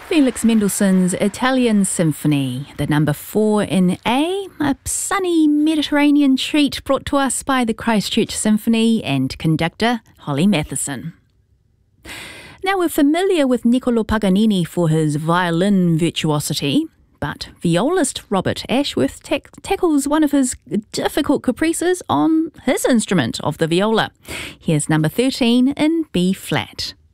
Felix Mendelssohn's Italian Symphony, the number 4 in A, a sunny Mediterranean treat brought to us by the Christchurch Symphony and conductor Holly Matheson. Now we're familiar with Niccolò Paganini for his violin virtuosity, but violist Robert Ashworth tackles one of his difficult caprices on his instrument of the viola. Here's number 13 in B flat.